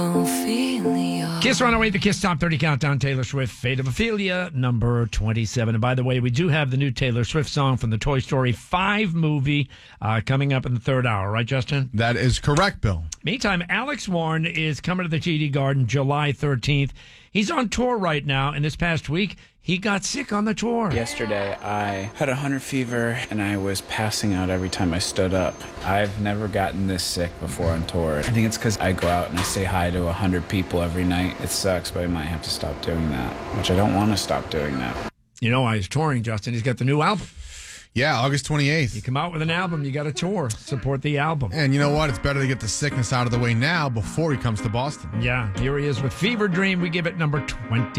Kiss Runaway, the Kiss Top 30 Countdown, Taylor Swift, Fate of Ophelia, number 27. And by the way, we do have the new Taylor Swift song from the Toy Story 5 movie coming up in the third hour, right, Justin? That is correct, Bill. Meantime, Alex Warren is coming to the TD Garden July 13th. He's on tour right now, and this past week, he got sick on the tour. Yesterday, I had a 100 fever, and I was passing out every time I stood up. I've never gotten this sick before on tour. I think it's because I go out and I say hi to 100 people every night. It sucks, but I might have to stop doing that, which I don't want to stop doing that. You know why he's touring, Justin? He's got the new album. Yeah, August 28th. You come out with an album, you got to tour. Support the album. And you know what? It's better to get the sickness out of the way now before he comes to Boston. Yeah, here he is with Fever Dream. We give it number 20.